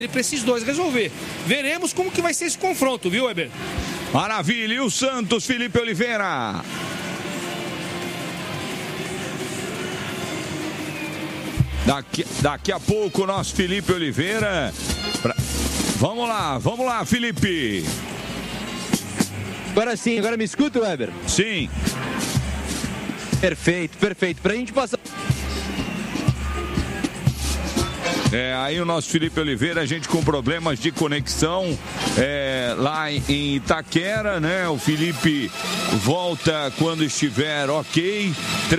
para esses dois resolver. Veremos como que vai ser esse confronto, viu, Weber? Maravilha, e o Santos, Felipe Oliveira? Daqui a pouco o nosso Felipe Oliveira. Vamos lá, Felipe. Agora sim, agora me escuta, Weber? Sim. Perfeito. Pra gente passar... Aí o nosso Felipe Oliveira, a gente com problemas de conexão lá em Itaquera, né? O Felipe volta quando estiver ok.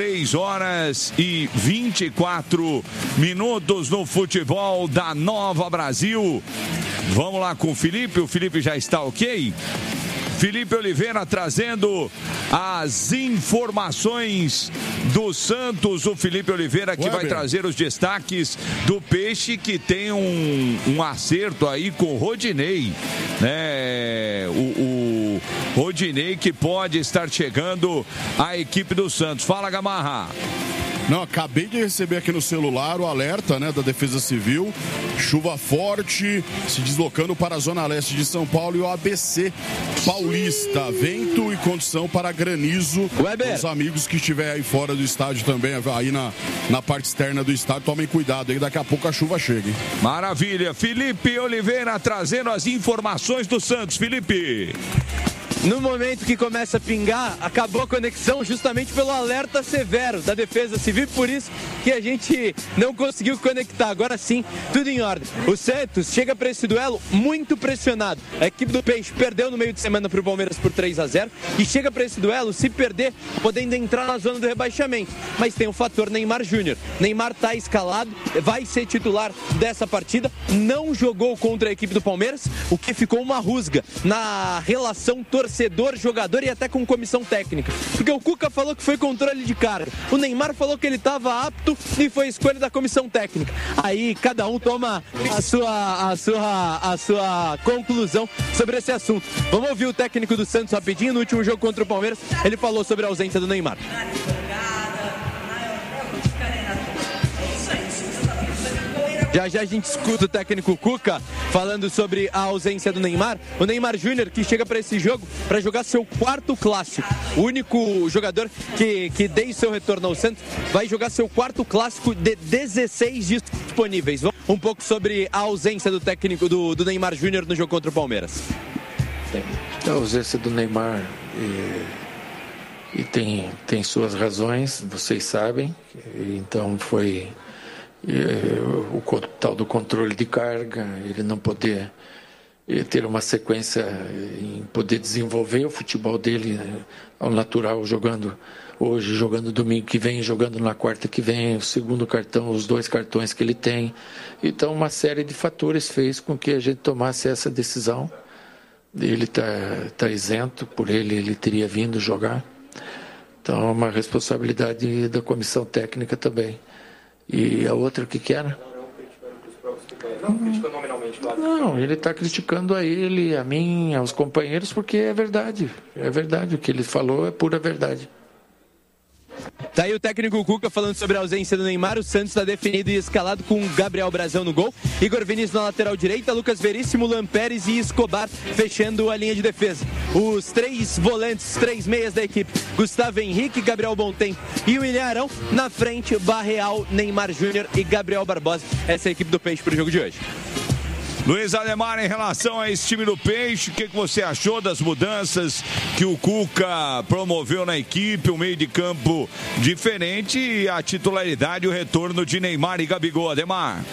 3h24 no futebol da Nova Brasil. Vamos lá com o Felipe já está ok? Felipe Oliveira trazendo as informações do Santos. O Felipe Oliveira que vai trazer os destaques do Peixe, que tem um acerto aí com o Rodinei, né? O Rodinei que pode estar chegando à equipe do Santos. Fala, Gamarra. Não, acabei de receber aqui no celular o alerta, né, da Defesa Civil. Chuva forte se deslocando para a zona leste de São Paulo e o ABC Paulista. Vento e condição para granizo. Os amigos que estiverem aí fora do estádio também, aí na parte externa do estádio, tomem cuidado aí, daqui a pouco a chuva chega, hein? Maravilha. Felipe Oliveira trazendo as informações do Santos. Felipe. No momento que começa a pingar, acabou a conexão justamente pelo alerta severo da Defesa Civil, por isso que a gente não conseguiu conectar. Agora sim, tudo em ordem. O Santos chega para esse duelo muito pressionado. A equipe do Peixe perdeu no meio de semana para o Palmeiras por 3-0 e chega para esse duelo, se perder, podendo entrar na zona do rebaixamento. Mas tem o fator Neymar Júnior. Neymar está escalado, vai ser titular dessa partida, não jogou contra a equipe do Palmeiras, o que ficou uma rusga na relação torcedor-jogador e até com comissão técnica. Porque o Cuca falou que foi controle de carga. O Neymar falou que ele estava apto e foi escolha da comissão técnica. Aí cada um toma a sua conclusão sobre esse assunto. Vamos ouvir o técnico do Santos rapidinho. No último jogo contra o Palmeiras, ele falou sobre a ausência do Neymar. Já a gente escuta o técnico Cuca falando sobre a ausência do Neymar. O Neymar Júnior que chega para esse jogo para jogar seu quarto clássico. O único jogador que desde seu retorno ao Santos vai jogar seu quarto clássico de 16 disponíveis. Vamos um pouco sobre a ausência do técnico do Neymar Júnior no jogo contra o Palmeiras. A ausência do Neymar e tem suas razões, vocês sabem. Então foi o tal do controle de carga, ele não poder ter uma sequência em poder desenvolver o futebol dele ao natural, jogando hoje, jogando domingo que vem, jogando na quarta que vem, o segundo cartão, os 2 cartões que ele tem. Então uma série de fatores fez com que a gente tomasse essa decisão. Ele tá isento, por ele teria vindo jogar. Então é uma responsabilidade da comissão técnica também. E a outra, o que era? Não, ele está criticando a ele, a mim, aos companheiros, porque é verdade. É verdade, o que ele falou é pura verdade. Tá aí o técnico Cuca falando sobre a ausência do Neymar. O Santos está definido e escalado com Gabriel Brazão no gol, Igor Vinícius na lateral direita, Lucas Veríssimo, Lampérez e Escobar fechando a linha de defesa. Os 3 volantes, 3 meias da equipe, Gustavo Henrique, Gabriel Bontempo e William Arão. Na frente, Barreal, Neymar Júnior e Gabriel Barbosa. Essa é a equipe do Peixe para o jogo de hoje. Luiz Ademar, em relação a esse time do Peixe, o que você achou das mudanças que o Cuca promoveu na equipe, um meio de campo diferente e a titularidade e o retorno de Neymar e Gabigol? Ademar.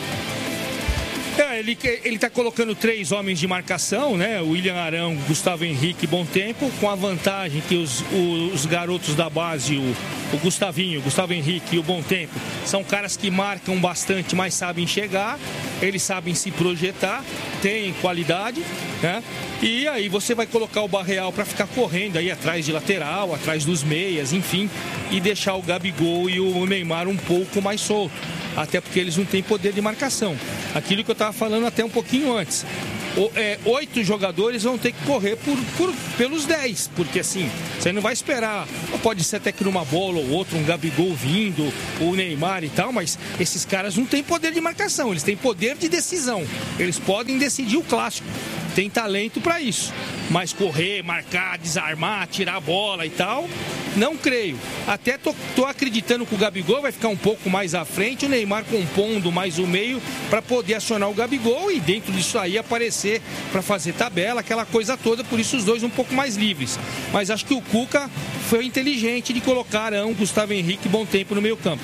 Ele está colocando 3 homens de marcação, né? O William Arão, Gustavo Henrique e Bontempo, com a vantagem que os garotos da base, o Gustavinho, Gustavo Henrique e o Bontempo, são caras que marcam bastante, mas sabem chegar, eles sabem se projetar, têm qualidade, né? E aí você vai colocar o Barreal para ficar correndo aí atrás de lateral, atrás dos meias, enfim, e deixar o Gabigol e o Neymar um pouco mais solto. até porque eles não têm poder de marcação. Aquilo que eu estava falando até um pouquinho antes. 8 jogadores vão ter que correr pelos 10, porque assim, você não vai esperar, pode ser até que numa bola ou outra, um Gabigol vindo, o Neymar e tal, mas esses caras não têm poder de marcação, eles têm poder de decisão, eles podem decidir o clássico, tem talento para isso, mas correr, marcar, desarmar, tirar a bola e tal, não creio. Até tô acreditando que o Gabigol vai ficar um pouco mais à frente, o Neymar compondo mais o meio para poder acionar o Gabigol e dentro disso aí aparecer para fazer tabela, aquela coisa toda, por isso os dois um pouco mais livres. Mas acho que o Cuca foi inteligente de colocar Arão, Gustavo Henrique e Bom Tempo no meio campo.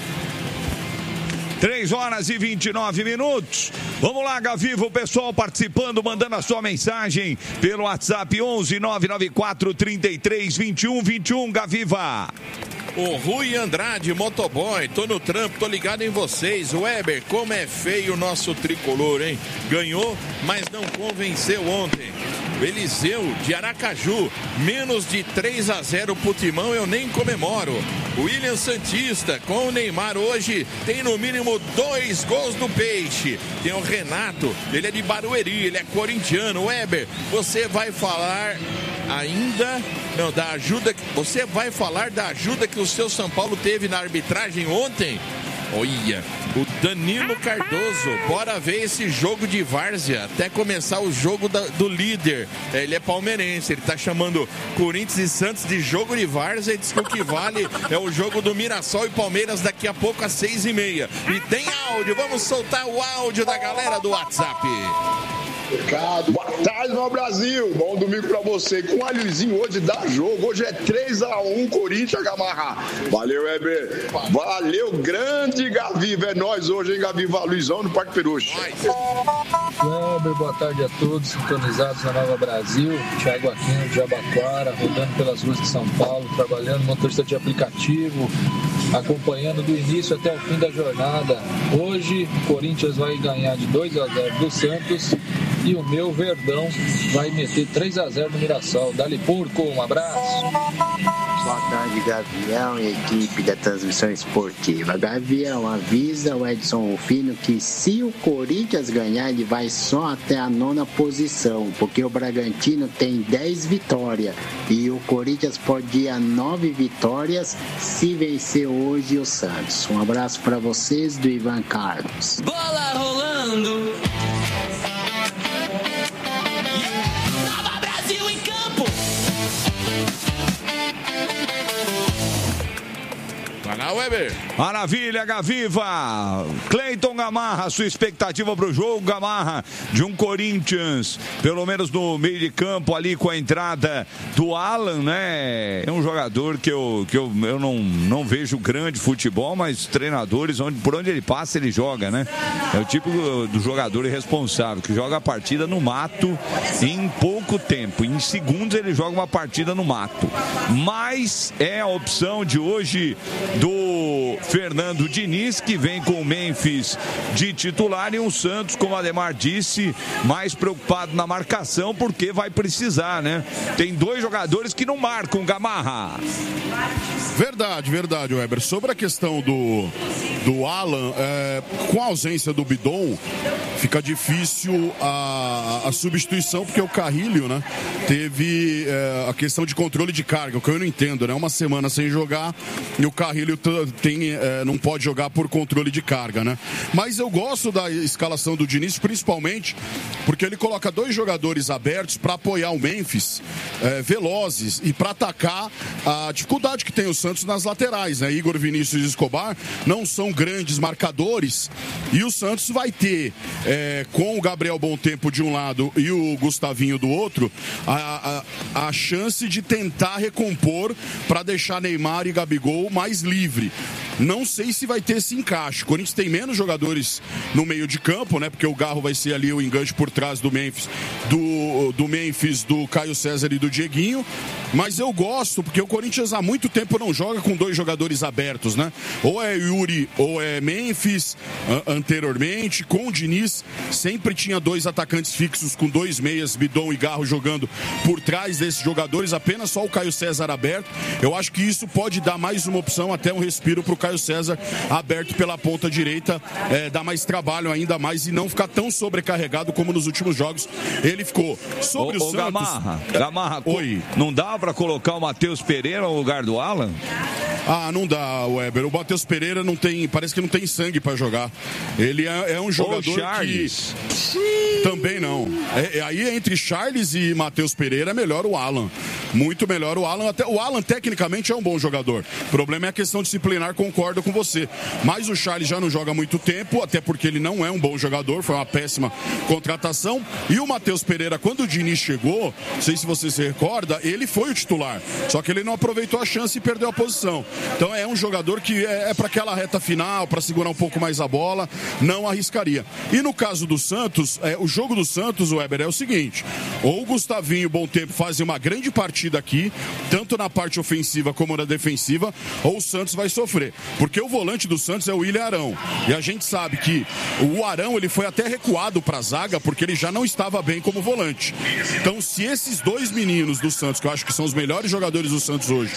3h29. Vamos lá, Gaviva, o pessoal participando, mandando a sua mensagem pelo WhatsApp 11 994 33 21 21, Gaviva. O Rui Andrade, motoboy, tô no trampo, tô ligado em vocês. Weber, como é feio o nosso tricolor, hein? Ganhou, mas não convenceu ontem. Eliseu, de Aracaju, menos de 3-0 pro Timão, eu nem comemoro. William Santista, com o Neymar hoje, tem no mínimo 2 gols do Peixe. Tem o Renato, ele é de Barueri, ele é corintiano. Weber, você vai falar ainda... Não, da ajuda... Você vai falar da ajuda que o seu São Paulo teve na arbitragem ontem? Olha, o Danilo Cardoso, bora ver esse jogo de várzea, até começar o jogo do líder. Ele é palmeirense, ele tá chamando Corinthians e Santos de jogo de várzea e diz que o que vale é o jogo do Mirassol e Palmeiras daqui a pouco às 6h30. E tem áudio, vamos soltar o áudio da galera do WhatsApp. Ricardo, boa tarde, meu Brasil. Bom domingo pra você. Com o Alhozinho hoje dá jogo. Hoje é 3-1 Corinthians, Gamarra. Valeu, Weber. Valeu, grande Gaviva. É nós hoje, hein, Gaviva? Luizão no Parque Peruche. Weber, boa tarde a todos sintonizados na Nova Brasil. Thiago Aquino de Jabaquara, rodando pelas ruas de São Paulo, trabalhando motorista de aplicativo, acompanhando do início até o fim da jornada. Hoje, o Corinthians vai ganhar de 2-0 do Santos e o meu Verdão vai meter 3-0 no Mirassol. Dali Porco, um abraço. Boa tarde, Gavião e equipe da transmissão esportiva. Gavião, avisa o Edson Rufino que se o Corinthians ganhar, ele vai só até a 9ª posição, porque o Bragantino tem 10 vitórias e o Corinthians pode ir a 9 vitórias se vencer hoje o Santos. Um abraço para vocês do Ivan Carlos. Bola rolando. Nova Brasil em campo. Vai lá, Weber. Maravilha, Gaviva. Cleiton Gamarra, sua expectativa para o jogo, Gamarra, de um Corinthians, pelo menos no meio de campo ali com a entrada do Alan, né? É um jogador que eu não vejo grande futebol, mas treinadores, por onde ele passa, ele joga, né? É o tipo do jogador irresponsável, que joga a partida no mato em pouco tempo. Em segundos ele joga uma partida no mato. Mas é a opção de hoje do Fernando Diniz, que vem com o Memphis de titular, e um Santos, como o Ademar disse, mais preocupado na marcação, porque vai precisar, né? Tem 2 jogadores que não marcam, Gamarra. Verdade, Weber. Sobre a questão do Alan, com a ausência do Bidon, fica difícil a substituição, porque o Carrilho, né, teve a questão de controle de carga, o que eu não entendo, né? Uma semana sem jogar e o Carrilho não pode jogar por controle de carga, né? Mas eu gosto da escalação do Diniz, principalmente porque ele coloca 2 jogadores abertos para apoiar o Memphis, velozes, e para atacar a dificuldade que tem o Santos nas laterais, né? Igor, Vinícius e Escobar não são grandes marcadores, e o Santos vai ter, com o Gabriel Bom Tempo de um lado e o Gustavinho do outro, a chance de tentar recompor para deixar Neymar e Gabigol mais livre. Não sei se vai ter esse encaixe. O Corinthians tem menos jogadores no meio de campo, né? Porque o Garro vai ser ali o enganche por trás do Memphis, do Caio César e do Dieguinho. mas eu gosto, porque o Corinthians há muito tempo não joga com 2 jogadores abertos, né? Ou é Yuri ou é Memphis, anteriormente, com o Diniz, sempre tinha 2 atacantes fixos com 2 meias, Bidon e Garro, jogando por trás desses jogadores, apenas só o Caio César aberto. Eu acho que isso pode dar mais uma opção, até um respiro para o Caio César aberto pela ponta direita, dar mais trabalho ainda mais e não ficar tão sobrecarregado como nos últimos jogos ele ficou. Sobre o Santos... Gamarra, oi. Não dá para colocar o Matheus Pereira no lugar do Alan? Não dá, Weber. O Matheus Pereira não tem, parece que não tem sangue para jogar. Ele é um jogador que... Também não. Aí entre Charles e Matheus Pereira é melhor o Alan. Muito melhor o Alan. Até o Alan tecnicamente é um bom jogador. O problema é a questão disciplinar, concordo com você. Mas o Charles já não joga há muito tempo, até porque ele não é um bom jogador, foi uma péssima contratação. E o Matheus Pereira, quando o Diniz chegou, não sei se você se recorda, ele foi o titular. Só que ele não aproveitou a chance e perdeu a posição. Então é um jogador que é para aquela reta final, para segurar um pouco mais a bola, não arriscaria. E no caso do Santos, o jogo do Santos, Weber, é o seguinte: ou o Gustavinho e o Bom Tempo fazem uma grande partida aqui, tanto na parte ofensiva como na defensiva, ou o Santos vai sofrer. Porque o volante do Santos é o William Arão. E a gente sabe que o Arão, ele foi até recuado para a zaga, porque ele já não estava bem como volante. Então, se esses 2 meninos do Santos, que eu acho que são os melhores jogadores do Santos hoje,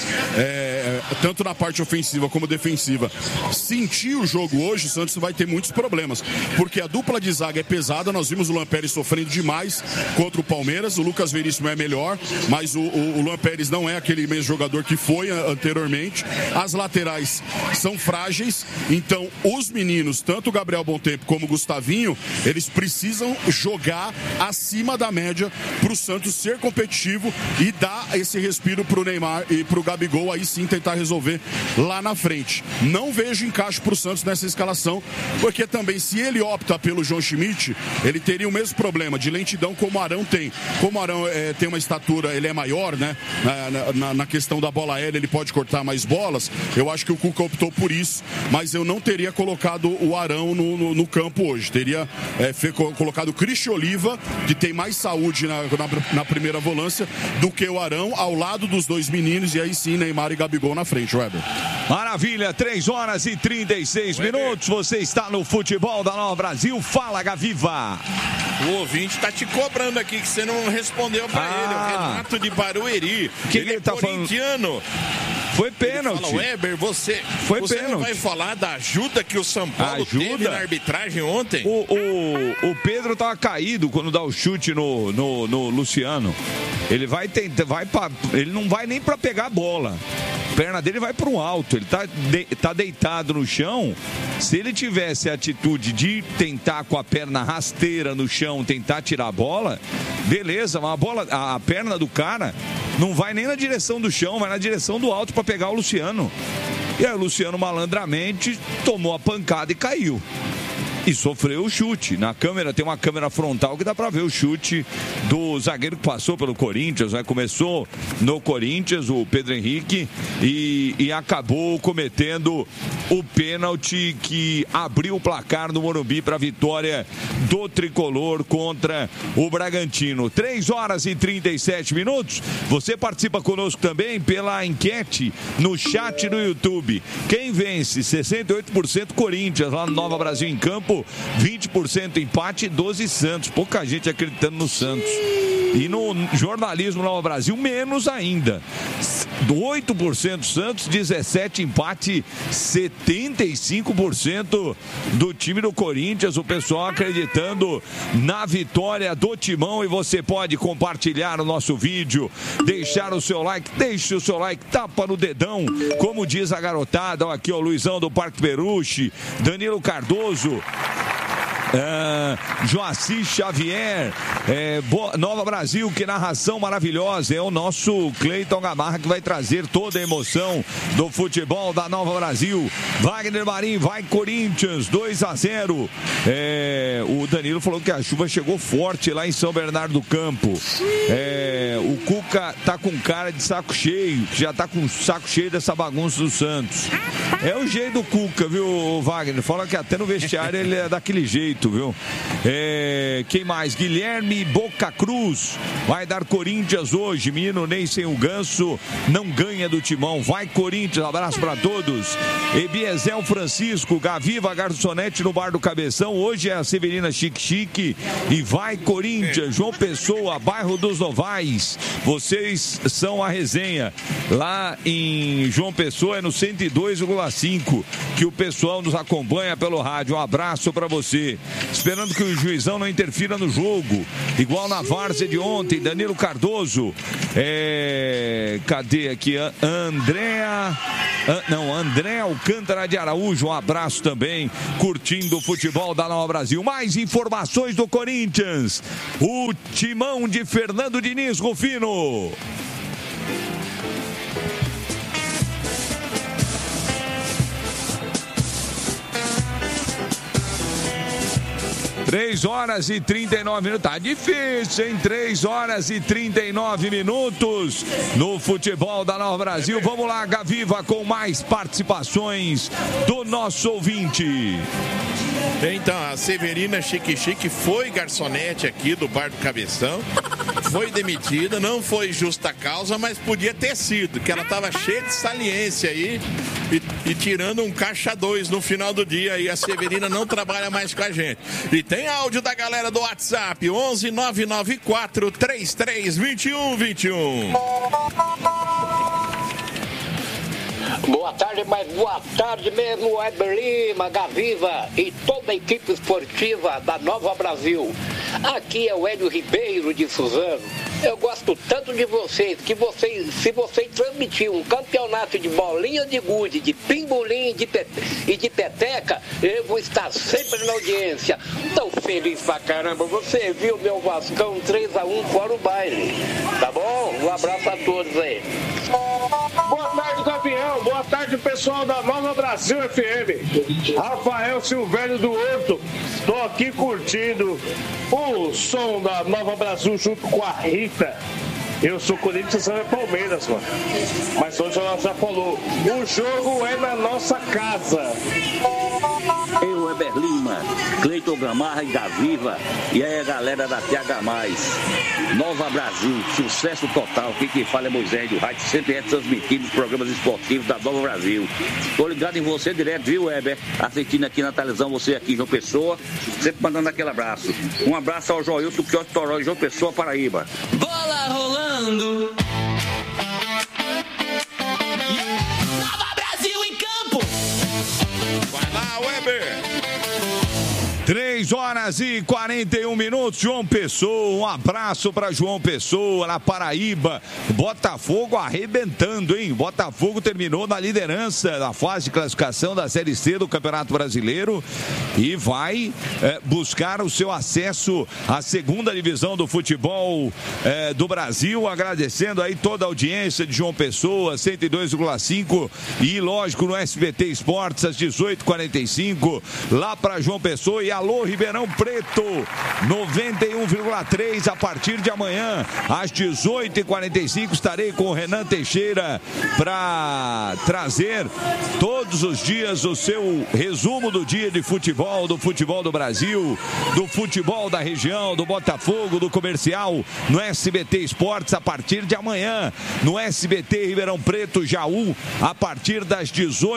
tanto na parte ofensiva como defensiva, sentir o jogo hoje, o Santos vai ter muitos problemas. Porque a dupla de zaga é pesada, nós vimos o Luan Pérez sofrendo demais contra o Palmeiras, o Lucas Veríssimo é melhor, mas o Luan Pérez não é aquele mesmo jogador que foi anteriormente. As laterais são frágeis, então os meninos, tanto o Gabriel Bom Tempo como o Gustavinho, eles precisam jogar acima da média para o Santos ser competitivo e dar esse respiro para o Neymar e para o Gabigol aí sim tentar resolver lá na frente. Não vejo encaixe para o Santos nessa escalação, porque também se ele opta pelo João Schmidt, ele teria o mesmo problema de lentidão como o Arão tem. Como o Arão tem uma estatura, ele é maior, né? Na questão da bola aérea, ele pode cortar mais bolas. Eu acho que o Cuca optou por isso, mas eu não teria colocado o Arão no campo hoje. Teria colocado o Cristian Oliva, que tem mais saúde na primeira volância, do que o Arão ao lado dos 2 meninos, e aí sim Neymar e Gabigol na frente, Weber. Maravilha, 3h36. Você está no Futebol da Nova Brasil. Fala, Gaviva. O ouvinte está te cobrando aqui, que você não respondeu para ele. O Renato de Barueri. Ele é corintiano. Foi pênalti. Fala, Weber, você não vai falar da ajuda que o São Paulo teve na arbitragem ontem? O Pedro estava caído quando dá o chute no Luciano. Ele vai tentar, ele não vai nem para pegar a bola. A perna dele vai para o alto. Ele tá deitado no chão. Se ele tivesse a atitude de tentar com a perna rasteira no chão, tentar tirar a bola, beleza, mas a perna do cara não vai nem na direção do chão, vai na direção do alto para pegar o Luciano. E aí o Luciano malandramente tomou a pancada e caiu. E sofreu o chute. Na câmera, tem uma câmera frontal que dá para ver o chute do zagueiro que passou pelo Corinthians, né? Começou no Corinthians, o Pedro Henrique, e acabou cometendo o pênalti que abriu o placar no Morumbi para a vitória do Tricolor contra o Bragantino. 3h37. Você participa conosco também pela enquete no chat do YouTube. Quem vence? 68% Corinthians, lá no Nova Brasil em Campo. 20% empate e 12 Santos. Pouca gente acreditando no Santos. E no jornalismo Nova Brasil, menos ainda. 8% Santos, 17% empate, 75% do time do Corinthians. O pessoal acreditando na vitória do Timão. E você pode compartilhar o nosso vídeo, deixar o seu like, deixe o seu like, tapa no dedão, como diz a garotada. Ó, aqui, ó, Luizão do Parque Peruche, Danilo Cardoso, Joaci Xavier, Nova Brasil, que narração maravilhosa. É o nosso Cleiton Gamarra que vai trazer toda a emoção do futebol da Nova Brasil. Wagner Marinho, vai Corinthians, 2-0. O Danilo falou que a chuva chegou forte lá em São Bernardo do Campo. O Cuca tá com cara de saco cheio, que já tá com saco cheio dessa bagunça do Santos. É o jeito do Cuca, viu, Wagner? Fala que até no vestiário ele é daquele jeito. bonito, viu? Quem mais? Guilherme Boca Cruz vai dar Corinthians hoje. Menino Ney sem o Ganso não ganha do Timão. Vai Corinthians, abraço pra todos. Ebiezel Francisco, Gaviva Garçonete no Bar do Cabeção. Hoje é a Severina Chique Chique e vai Corinthians. João Pessoa, bairro dos Novais. Vocês são a resenha. Lá em João Pessoa é no 102,5 que o pessoal nos acompanha pelo rádio. Um abraço pra você. Esperando que o juizão não interfira no jogo. Igual na várzea de ontem, Danilo Cardoso. Cadê aqui? André Alcântara de Araújo, um abraço também, curtindo o futebol da Nova Brasil. Mais informações do Corinthians. O timão de Fernando Diniz, Rufino. Três horas e 39 minutos. Tá difícil, hein? 3 horas e 39 minutos no futebol da Nova Brasil. Vamos lá, Gaviva, com mais participações do nosso ouvinte. Então, a Severina Chique Chique foi garçonete aqui do Bar do Cabeção. Foi demitida, não foi justa causa, mas podia ter sido, que ela estava cheia de saliência aí e tirando um caixa 2 no final do dia, e a Severina não trabalha mais com a gente. E tem áudio da galera do WhatsApp, 11 994 33 21 21. Boa tarde, mas boa tarde mesmo, Weber Lima, Gaviva e toda a equipe esportiva da Nova Brasil. Aqui é o Hélio Ribeiro de Suzano. Eu gosto tanto de vocês, que se vocês transmitirem um campeonato de bolinha de gude, de pimbolim e de peteca, eu vou estar sempre na audiência. Tão feliz pra caramba. Você viu meu Vascão 3-1 fora o baile. Tá bom? Um abraço a todos aí. Boa tarde, campeão. Boa tarde, pessoal da Nova Brasil FM. Rafael Silvério do Horto. Estou aqui curtindo o som da Nova Brasil junto com a Rita. Eu sou Corinthians, você é Palmeiras, mano. Mas hoje ela já falou, o jogo é na nossa casa. Eu, Weber Lima, Cleiton Gamarra e Gaviva, e aí a galera da TH+. Nova Brasil, sucesso total. Quem fala é Moisés do Rádio, sempre é transmitindo os programas esportivos da Nova Brasil. Tô ligado em você direto, viu, Weber? Assistindo aqui na televisão, você aqui em João Pessoa, sempre mandando aquele abraço. Um abraço ao Joilton Quiote Toró, João Pessoa, Paraíba. Bola rolando. Nova Brasil em campo. Vai lá, Weber. 3 horas e 41 minutos, João Pessoa, um abraço para João Pessoa, na Paraíba. Botafogo arrebentando, hein? Botafogo terminou na liderança da fase de classificação da Série C do Campeonato Brasileiro e vai buscar o seu acesso à segunda divisão do futebol do Brasil, agradecendo aí toda a audiência de João Pessoa, 102,5 e lógico no SBT Esportes às 18h45, lá para João Pessoa. E alô, Ribeirão Preto, 91,3 a partir de amanhã, às 18h45, estarei com o Renan Teixeira para trazer todos os dias o seu resumo do dia de futebol, do futebol do Brasil, do futebol da região, do Botafogo, do comercial, no SBT Esportes a partir de amanhã, no SBT Ribeirão Preto, Jaú, a partir das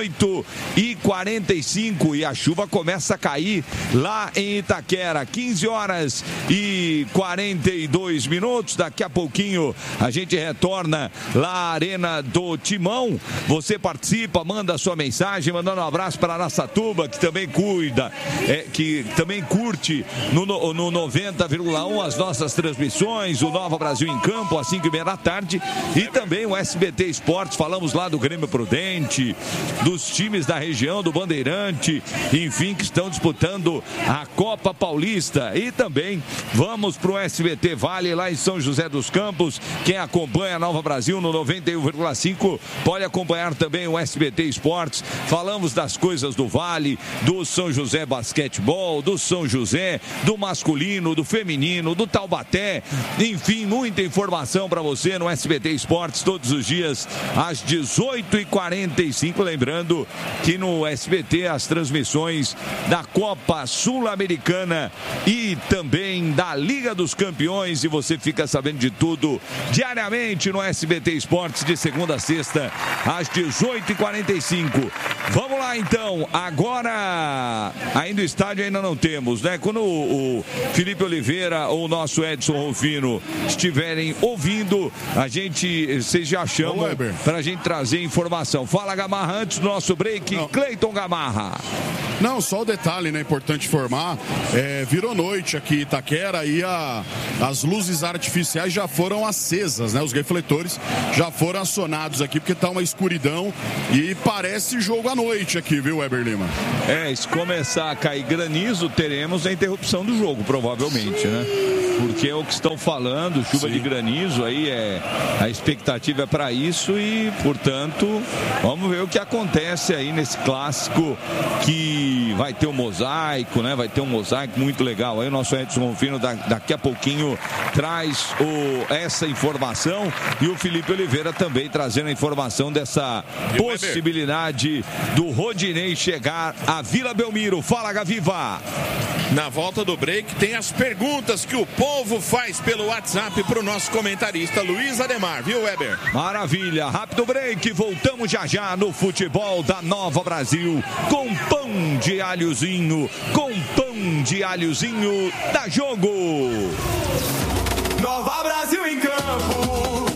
18h45, e a chuva começa a cair lá em Itaquera, 15 horas e 42 minutos. Daqui a pouquinho a gente retorna lá à Arena do Timão. Você participa, manda a sua mensagem, mandando um abraço para a Araçatuba, que também que também curte no 90,1 as nossas transmissões, o Nova Brasil em Campo, às 5h30 da tarde, e também o SBT Esportes. Falamos lá do Grêmio Prudente, dos times da região, do Bandeirante, enfim, que estão disputando a Copa Paulista. E também vamos para o SBT Vale, lá em São José dos Campos. Quem acompanha a Nova Brasil no 91,5 pode acompanhar também o SBT Esportes. Falamos das coisas do Vale, do São José Basquetebol, do São José, do masculino, do feminino, do Taubaté, enfim, muita informação para você no SBT Esportes todos os dias às 18h45. Lembrando que no SBT as transmissões da Copa Sul-Americana Sul-Americana e também da Liga dos Campeões. E você fica sabendo de tudo diariamente no SBT Esportes, de segunda a sexta, às 18h45. Vamos lá, então. Agora, ainda o estádio ainda não temos, né? Quando o Felipe Oliveira ou o nosso Edson Rufino estiverem ouvindo, vocês já chamam para a gente trazer informação. Fala, Gamarra, antes do nosso break, Cleiton Gamarra. Não, só o detalhe, né? Importante informar. Virou noite aqui em Itaquera e as luzes artificiais já foram acesas, né? Os refletores já foram acionados aqui, porque tá uma escuridão e parece jogo à noite aqui, viu, Weber Lima? Se começar a cair granizo, teremos a interrupção do jogo, provavelmente, né? Porque é o que estão falando, chuva de granizo, aí a expectativa é para isso e, portanto, vamos ver o que acontece aí nesse clássico, que vai ter um mosaico, né? Vai ter um mosaico muito legal. Aí o nosso Edson Rufino daqui a pouquinho traz essa informação, e o Felipe Oliveira também trazendo a informação dessa possibilidade do Rodinei chegar à Vila Belmiro. Fala, Gaviva! Na volta do break tem as perguntas que o povo faz pelo WhatsApp para o nosso comentarista Luiz Ademar, viu, Weber? Maravilha, rápido break, voltamos já no futebol da Nova Brasil, com pão de alhozinho, dá jogo! Nova Brasil em campo.